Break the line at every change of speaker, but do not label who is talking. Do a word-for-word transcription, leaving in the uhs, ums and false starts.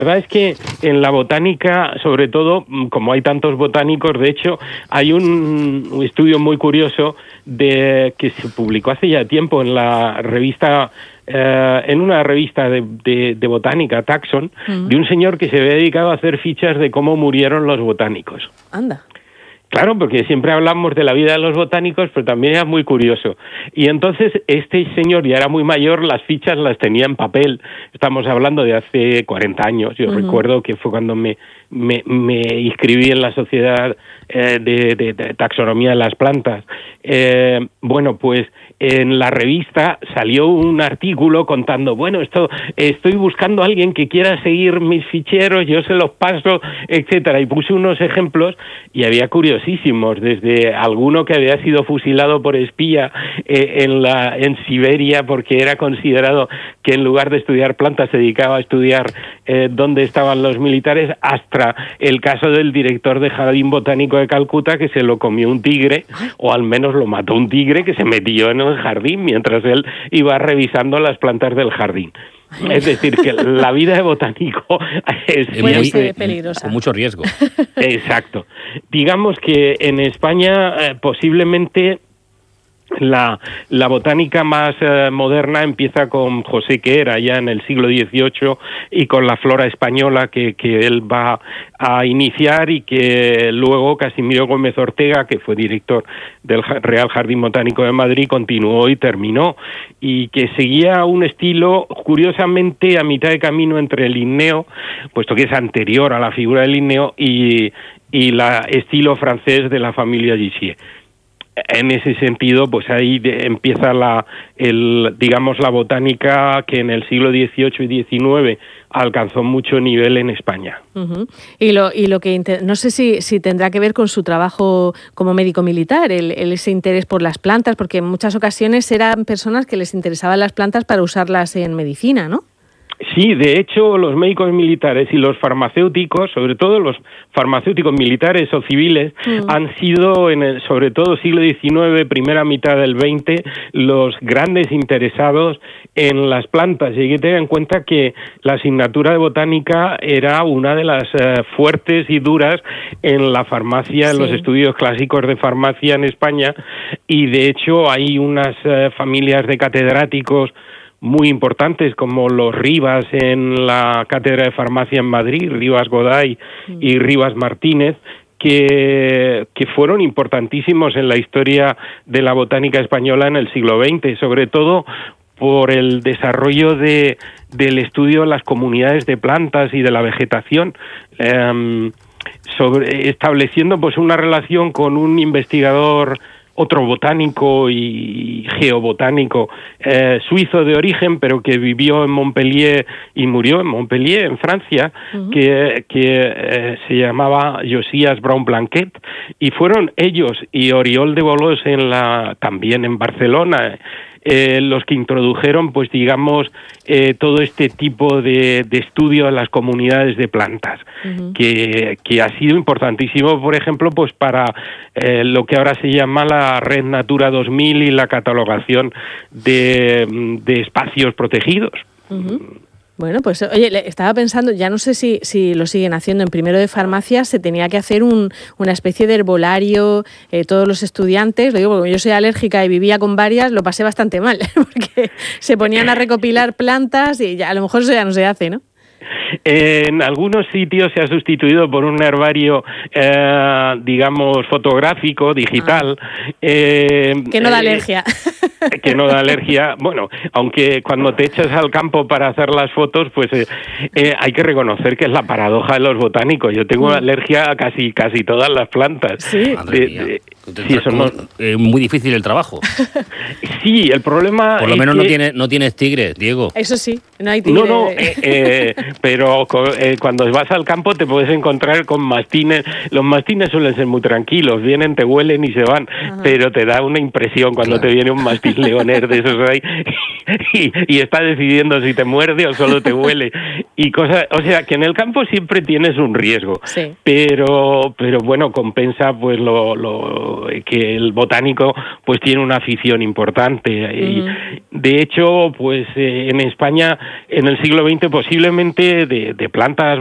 La verdad es que en la botánica, sobre todo, como hay tantos botánicos, de hecho, hay un, un estudio muy curioso de que se publicó hace ya tiempo en la revista, eh, en una revista de, de, de botánica, Taxon, uh-huh. de un señor que se había dedicado a hacer fichas de cómo murieron los botánicos.
Anda.
Claro, porque siempre hablamos de la vida de los botánicos, pero también era muy curioso. Y entonces este señor ya era muy mayor, las fichas las tenía en papel. Estamos hablando de hace cuarenta años. Yo uh-huh. recuerdo que fue cuando me, me, me inscribí en la Sociedad eh, de, de, de Taxonomía de las Plantas. Eh, bueno, pues en la revista salió un artículo contando, bueno, esto estoy buscando a alguien que quiera seguir mis ficheros, yo se los paso, etcétera. Y puse unos ejemplos y había curiosísimos, desde alguno que había sido fusilado por espía eh, en la en Siberia porque era considerado que en lugar de estudiar plantas se dedicaba a estudiar eh, dónde estaban los militares, hasta el caso del director de Jardín Botánico de Calcuta, que se lo comió un tigre, o al menos lo mató un tigre que se metió en el jardín mientras él iba revisando las plantas del jardín. Es decir, que la vida de botánico es
puede ser peligrosa.
Con mucho riesgo.
Exacto. Digamos que en España eh, posiblemente La, la botánica más eh, moderna empieza con José Quera ya en el siglo dieciocho y con la flora española que, que él va a iniciar y que luego Casimiro Gómez Ortega, que fue director del Real Jardín Botánico de Madrid, continuó y terminó, y que seguía un estilo curiosamente a mitad de camino entre el Linneo, puesto que es anterior a la figura del Linneo, y, y la estilo francés de la familia Gissier. En ese sentido, pues ahí de, empieza la, el, digamos, la botánica que en el siglo dieciocho y diecinueve alcanzó mucho nivel en España.
Uh-huh. Y lo y lo que inter... no sé si si tendrá que ver con su trabajo como médico militar, el, el ese interés por las plantas, porque en muchas ocasiones eran personas que les interesaban las plantas para usarlas en medicina, ¿no?
Sí, de hecho, los médicos militares y los farmacéuticos, sobre todo los farmacéuticos militares o civiles, mm. han sido, en el, sobre todo siglo diecinueve, primera mitad del veinte, los grandes interesados en las plantas. Y hay que tener en cuenta que la asignatura de botánica era una de las eh, fuertes y duras en la farmacia, sí. en los estudios clásicos de farmacia en España, y de hecho hay unas eh, familias de catedráticos muy importantes como los Rivas en la Cátedra de Farmacia en Madrid, Rivas Goday y Rivas Martínez, que, que fueron importantísimos en la historia de la botánica española en el siglo veinte, sobre todo por el desarrollo de, del estudio de las comunidades de plantas y de la vegetación, eh, sobre, estableciendo pues una relación con un investigador, otro botánico y geobotánico eh, suizo de origen, pero que vivió en Montpellier y murió en Montpellier, en Francia, uh-huh. que, que eh, se llamaba Josias Braun-Blanquet, y fueron ellos y Oriol de Bolós en la, también en Barcelona, Eh, los que introdujeron, pues digamos, eh, todo este tipo de, de estudio en las comunidades de plantas, uh-huh. que, que ha sido importantísimo, por ejemplo, pues para eh, lo que ahora se llama la Red Natura dos mil y la catalogación de, de espacios protegidos.
Uh-huh. Bueno, pues oye, estaba pensando, ya no sé si, si lo siguen haciendo, en primero de farmacia se tenía que hacer un, una especie de herbolario, eh, todos los estudiantes, lo digo porque yo soy alérgica y vivía con varias, lo pasé bastante mal, porque se ponían a recopilar plantas y ya, a lo mejor eso ya no se hace, ¿no?
En algunos sitios se ha sustituido por un herbario, eh, digamos, fotográfico, digital.
Ah.
Eh,
que no da
eh,
alergia.
Que no da alergia. Bueno, aunque cuando te echas al campo para hacer las fotos, pues eh, eh, hay que reconocer que es la paradoja de los botánicos. Yo tengo mm. alergia a casi, casi todas las plantas.
Sí.
Madre
de,
mía.
de,
sí, eso no... eh, muy difícil el trabajo.
Sí, el problema
Por lo
es
menos
que...
no, tiene, no tienes tigres, Diego.
Eso sí, no hay tigres.
No, no, eh, eh, pero eh, cuando vas al campo te puedes encontrar con mastines. Los mastines suelen ser muy tranquilos, vienen, te huelen y se van, ajá. pero te da una impresión cuando claro. te viene un mastín leonés de esos ahí y, y está decidiendo si te muerde o solo te huele y cosas, o sea que en el campo siempre tienes un riesgo,
sí.
pero pero bueno, compensa pues lo, lo que el botánico pues tiene una afición importante y uh-huh. de hecho pues eh, en España en el siglo veinte posiblemente de, de plantas